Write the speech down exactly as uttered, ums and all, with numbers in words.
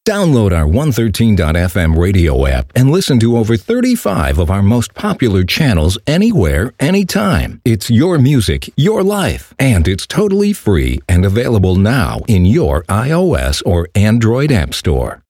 Download our one thirteen dot f m radio app and listen to over thirty-five of our most popular channels anywhere, anytime. It's your music, your life, and it's totally free and available now in your iOS or Android app store.